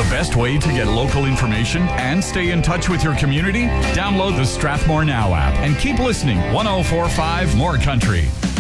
best way to get local information and stay in touch with your community? Download the Strathmore Now app and keep listening. 104.5 More Country.